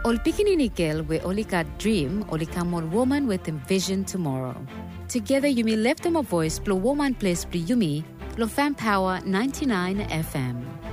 Ol pikininikel we olika dream olika more woman with envision tomorrow. Together you may lift them a voice, blow woman place, yumi, lo fan power 99 FM.